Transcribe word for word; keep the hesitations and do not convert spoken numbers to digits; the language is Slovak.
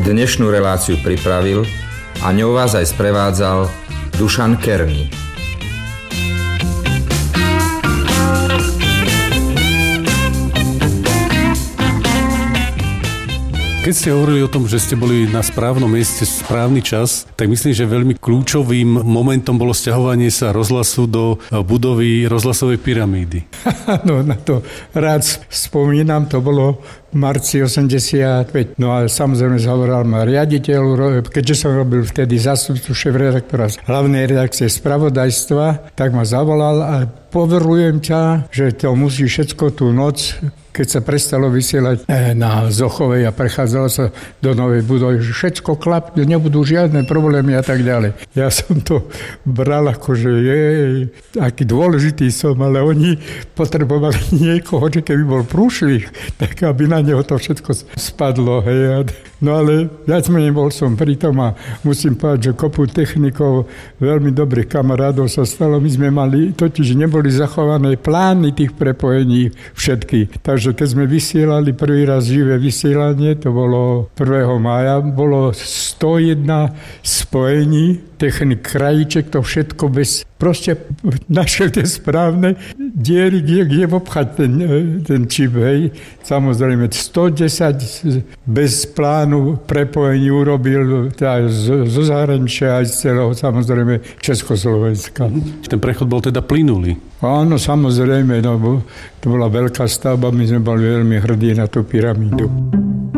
Dnešnú reláciu pripravil a ňou vás aj sprevádzal Dušan Kerný. Keď ste hovorili o tom, že ste boli na správnom mieste v správny čas, tak myslím, že veľmi kľúčovým momentom bolo sťahovanie sa rozhlasu do budovy rozhlasovej pyramídy. No, na to rád spomínam, to bolo v marci osemdesiatpäť. No a samozrejme zavolal ma riaditeľ, keďže som robil vtedy zástupcu šéf-redaktora z hlavnej redakcie spravodajstva, tak ma zavolal a poverujem ťa, že to musí všetko tú noc, keď sa prestalo vysielať na Zochovej a prechádzalo sa do novej budovy, že všetko klapne, nebudú žiadne problémy a tak ďalej. Ja som to bral ako, že jej, aký dôležitý som, ale oni potrebovali niekoho, že keby bol prúšvih, tak aby na neho to všetko spadlo. Hej. No ale viac menej bol som pri tom a musím povedať, že kopu technikov, veľmi dobrých kamarádov sa stalo. My sme mali, totiž neboli zachované plány tých prepojení všetky. Takže keď sme vysielali prvý raz živé vysielanie, to bolo prvého mája, bolo sto jeden spojení, technik krajíček, to všetko bez... Proste našiel tie správne diery, kde, kde obchať ten, ten čip, hej. Samozrejme, sto desať bez plánu prepojení urobil teda zo, zo zahraničia aj z celého, samozrejme, Československa. Ten prechod bol teda plynulý. Áno, samozrejme, no, to bola veľká stavba, my sme boli veľmi hrdí na tú pyramídu.